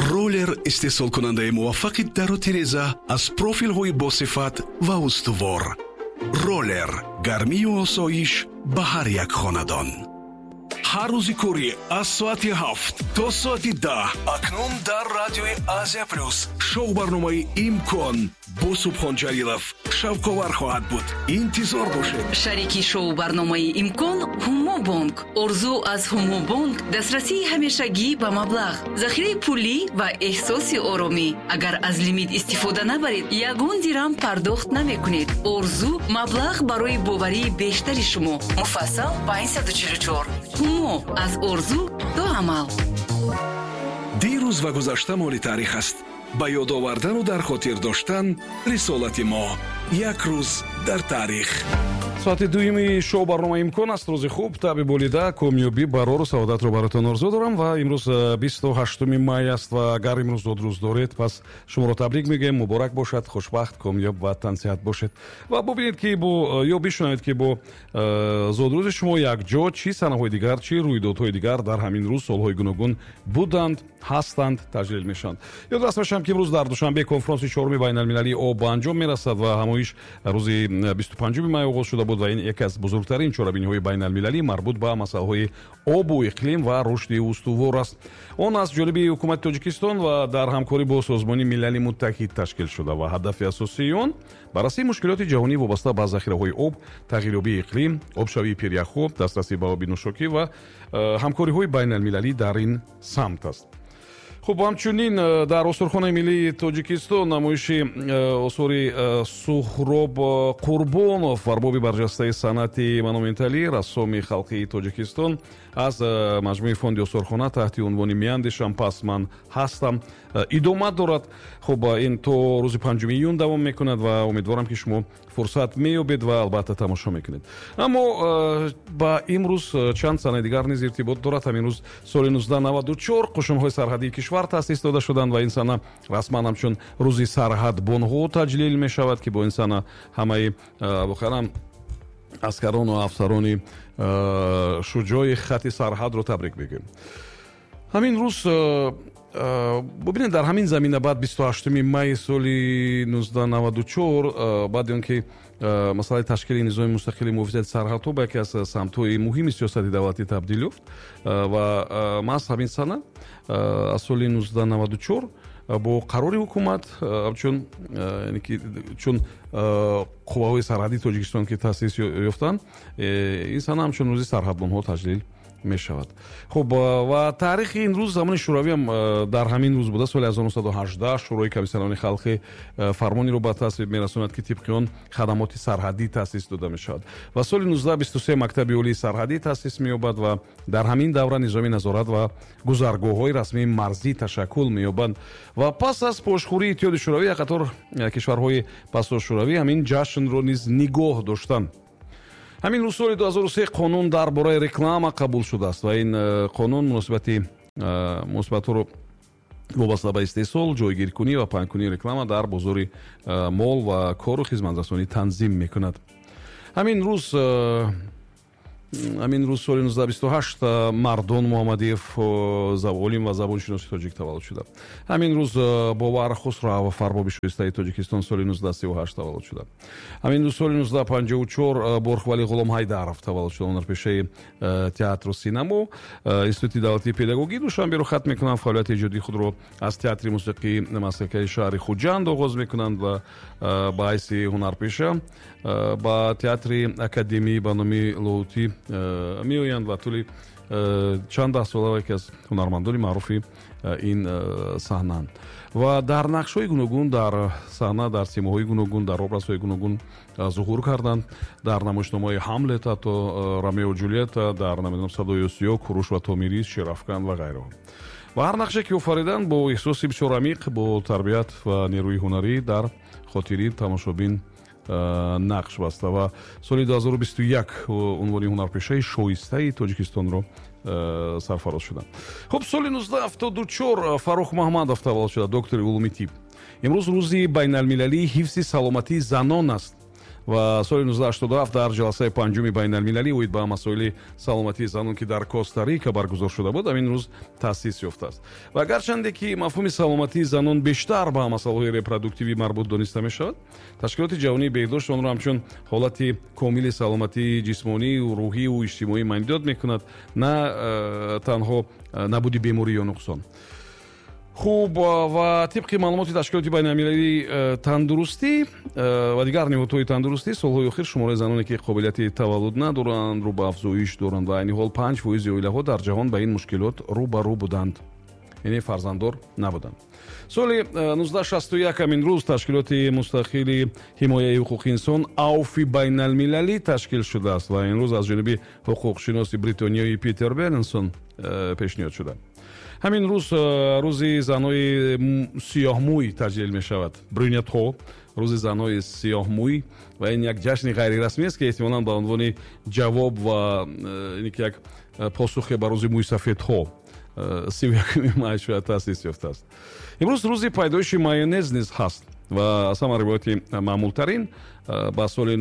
роллер истеҳсолкунандаи муваффақи дару тиреза аз профилҳои босифат ва устувор. роллер гармию осоиш ба ҳар як хонадон. ҳар рӯзи кори аз соати 7 то соати 10 акнун дар радиои Азия Плюс шоу барномаи имкон бо Субҳон Ҷалилов шавқовар хоҳад буд. интизор бошед. шарики шоу барномаи имкон ҳумо бонк. орзу аз ҳумо бонк дастрасии ҳамешагӣ ба маблағ, захираи пулӣ ва эҳсоси оромӣ. агар аз лимит истифода набаред, ягон дирам пардохт намекунед. орзу маблағ барои боварии бештари шумо. муфассал 544. ҳумо аз орзу то амал. дирӯз ва гузашта моли таърих аст. ба ёд овардану дар хотир доштан рисолати мо. як рӯз дар таърих. соати дуюми шоу барномаи имкон аст. рӯзи хуб, таби болида, комёбӣ, барору саодатро баротон орзу дорам ва имрӯз 28 май аст ва агар имрӯз зодрӯз доред, пас шуморо табрик мегӯем. муборак бошад, хушбахт, комёб ва тансиҳат бошед. ва бубинед ки бо ё бишунавед ки бо зодрӯзи шумо якҷо чӣ санаҳои дигар, чӣ рӯйдодҳои дигар дар ҳамин рӯз солҳои гуногун буданд, ҳастанд, таҷлил мешаванд. ёд раст бошам ки имрӯз дар душанбе конфронси 4-уми байналмилалии об ба анҷом мерасад ва ҳамоиш рӯзи 25 май оғоз шуда буд ва ин яке аз бузургтарин чорабиниҳои байналмилалӣ марбут ба масъалаҳои обу иқлим ва рушди устувор аст. он аз ҷониби ҳукумати Тоҷикистон ва дар ҳамкорӣ бо Созмони Милали Муттаҳид ташкил шуда ва ҳадафи асосии он баррасии мушкилоти ҷаҳонӣ вобаста ба захираҳои об, тағйирёбии иқлим, обшавии пиряхоб, дастрасӣ ба оби нӯшокӣ ва ҳамкориҳои байналмилалӣ дар ин самт аст. хуб, ҳамчунин дар Осурхонаи Миллии Тоҷикистон намоиши осори Суҳроб Қурбонов, арбоби барҷастаи санъати монументалӣ, рассоми халқии Тоҷикистон, аз маҷмӯи фонди Осурхона таҳти унвони «Меандешам, пас ман ҳастам» идома дорад. хуб, ин то рӯзи 5 июн давом мекунад ва умедворам ки шумо фурсат меёбед ва албатта тамошо мекунед. аммо ба имрӯз чанд санаи дигар низ иртибот дорад. ҳамин рӯз соли 1994 қушунҳои сарҳадии кишвар таъсис дода шуданд ва ин сана расман ҳамчун рӯзи сарҳадбонҳо таҷлил мешавад ки бо ин сана ҳамаи бохарам аскарону афсарони шуҷои хати сарҳадро табрик мегӯем. ҳамин рӯз бубинед дар ҳамин замина баъд 28 май соли 1994 баъди он ки масъалаи ташкили низоми мустақили муҳофизати сарҳадҳо ба яке аз самтҳои муҳими сиёсати давлатӣ табдил ёфт ва маҳз ҳамин сана аз соли 1994 бо қарори ҳукумат чун қувваҳои сарҳадии Тоҷикистон ки таъсис ёфтанд, ин сана ҳамчун рӯзи сарҳадбонҳо таҷлил мешавад. хуб, ва таърихи ин рӯз замони шӯравӣ ҳам дар ҳамин рӯз буда. соли 1918 шӯрои комиссионарони халқӣ фармонеро ба тасвиб мерасонад ки тибқи он хадамоти сарҳадӣ таъсис дода мешавад ва соли 1923 мактаби олии сарҳадӣ таъсис меёбад ва дар ҳамин давра низоми назорат ва гузаргоҳҳои расмии марзӣ ташаккул меёбанд ва пас аз пошхӯрии иттиҳоди шӯравӣ як қатор кишварҳои пасошӯравӣ ҳамин ҷашнро низ нигоҳ доштанд. ҳамин рӯз соли 2003 қонун дар бораи реклама қабул шудааст ва ин қонун муносибатҳоро вобаста ба истеҳсол, ҷойгиркунӣ ва паҳнкунии реклама дар бозори мол ва кору хизматрасонӣ танзим мекунад. ҳамин рӯз соли 1928 Мардон Муҳаммадиев, олим ва забоншиноси тоҷик таваллуд шуда. ҳамин рӯз Бовар Хусрав, фарбоби шоистаи Тоҷикистон, соли 1938 таваллуд шуда. ҳамин рӯз соли 1954 Борхвали Ғулом Ҳайдаров таваллуд шуда. ҳунарпешаи театру синамо, институти давлатии педагогӣ Душанберо хат мекунанд. фаъолияти иҷодии худро аз театри мусиқии маслакаи шаҳри Хуҷанд оғоз мекунанд ва ба ҳайси ҳунарпеша ба театри академӣ ба номи Лоутӣ меоянд ва тӯли чанд даҳ сола яке аз ҳунармандони маъруфи ин саҳнаанд ва дар нақшҳои гуногун дар саҳна, дар симоҳои гуногун, дар образҳои гуногун зуҳур карданд. дар намоишномаи Ҳамлет, ҳатто Ромео Ҷулиетта, дар Садои осиё, Куруш ва Томирис, Ширафкан ва ғайраҳо. ва ҳар нақше ки офариданд бо эҳсоси бисёр амиқ, бо тарбият ва нерӯи ҳунарӣ дар хотири тамошобин нақш баста ва соли 2021 унвони ҳунарпешаи шоистаи Тоҷикистонро сарфароз шуданд. хуб, соли 1974 Фаррух Маҳмадов таваллуд шуда, доктори улуми тиб. имрӯз рӯзи байналмилалии ҳифзи саломатии занон аст ва соли 1987 дар ҷаласаи панҷуми байналмилалии оид ба масоили саломатии занон ки дар Коста-Рика баргузор шуда буд ҳамин рӯз таъсис ёфтааст. ва гарчанде ки мафҳуми саломатии занон бештар ба масъалаҳои репродуктивӣ марбут дониста мешавад, ташкилоти ҷаҳонии беҳдошт онро ҳамчун ҳолати комили саломатии ҷисмонию рӯҳию иҷтимоӣ маҳдуд мекунад, на танҳо набуди беморӣ ё нуқсон. хуб, ва тибқи маълумоти ташкилоти байналмилалии тандурустӣ ва дигар ниҳодҳои тандурустӣ, солҳои охир шумораи заноне ки қобилияти таваллуд надоранд рӯ ба афзоиш доранд ва айни ҳол 5% оилаҳо дар ҷаҳон ба ин мушкилот рӯ ба рӯ буданд, яъне фарзанддор набуданд. соли 1961 ҳамин рӯз ташкилоти мустақили ҳимояи ҳуқуқи инсон ауфи байналмилалӣ ташкил шудааст ва ин рӯз аз ҷониби ҳуқуқшиноси бритониёи Питер Бернсон пешниҳод шуда. ҳамин рӯз рӯзи занои сиёҳмӯй таҷлил мешавад, брюнетҳо, рӯзи занои сиёҳмӯй, ва ин як ҷашни ғайрирасмӣ аст ки эҳтимолан ба унвони ҷавоб ва як посухе ба рӯзи мӯйсафедҳо 31 май шояд таъсис ёфтааст. имрӯз рӯзи пайдоиши майонез низ ҳаст ва аз ҳама ривояти маъмултарин ба соли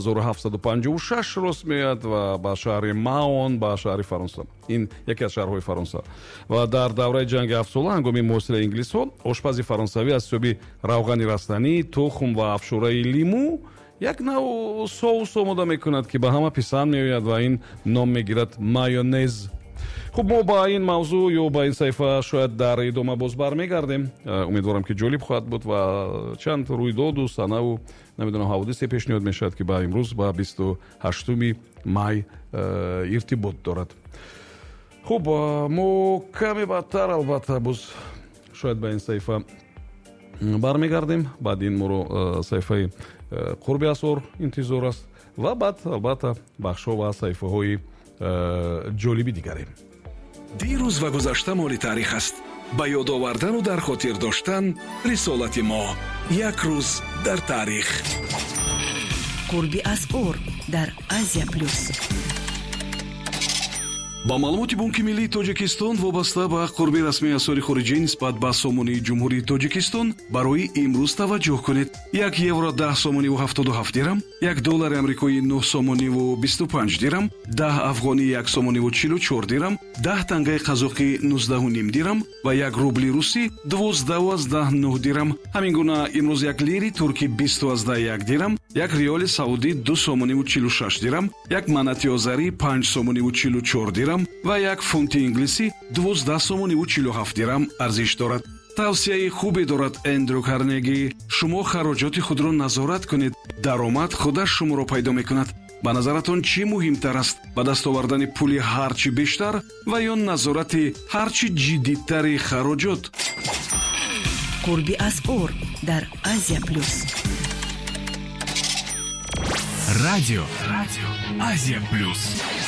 1756 рост меояд ва ба шаҳри Маон, ба шаҳри Фаронса. ин яке аз шаҳрҳои Фаронса. ва дар давраи ҷанги 7 сола ҳангоми муосираи инглисҳо ошпази фаронсавӣ аз ҳисоби равғани растанӣ, тухм ва афшураи лимӯ як навъ соус омода мекунад ки ба ҳама писанд меояд ва ин ном мегирад майонез. хуб, мо ба ин мавзӯъ ё ба ин саҳифа шояд дар идома боз бармегардем. умедворам ки ҷолиб хоҳад буд ва чанд рӯйдоду санаву намедонам ҳаводисе пешниҳод мешавад ки ба имрӯз ба 28 май иртибот дорад. хуб, мо каме баъдтар албатта боз шояд ба ин саҳифа бармегардем. баъд ин моро саҳифаи қурби асрор интизор аст ва баъд албатта бахшҳо ва саҳифаҳои ҷолиби дигаре. дирӯз ва гузашта моли таърих аст. ба ёд овардану дар хотир доштан рисолати мо. як рӯз дар таърих. қурби асъор дар Азия плюс. ба маълумоти Бонки Миллии Тоҷикистон вобаста ба қурби расмии асъори хориҷӣ нисбат ба сомонии Ҷумҳурии Тоҷикистон барои имрӯз таваҷҷӯҳ кунед. 1 евро 10 сомониву 77 дирам, 1 доллари амрикоӣ 9 сомониву 25 дирам, 10 афғонӣ 1 сомониву 44 дирам, 10 тангаи қазоқӣ 19.5 дирам ва 1 рубли русӣ 12.9 дирам. ҳамин гуна имрӯз 1 лири туркӣ 20.1 дирам, 1 риёли саудӣ 2 сомониву 46 дирам, 1 манати озарӣ 5 сомониву 44 дирам ва 1 фунти инглисӣ 12 сомониву 47 дирам арзиш дорад. тавсияи хубе дорад Эндрю Карнеги. шумо хароҷоти худро назорат кунед, даромад худаш шуморо пайдо мекунад. ба назаратон чӣ муҳимтар аст, ба даст овардани пули ҳарчи бештар ва ё назорати ҳарчи ҷиддитари хароҷот? қурби асъор дар Азия плюс. Радио Азия плюс.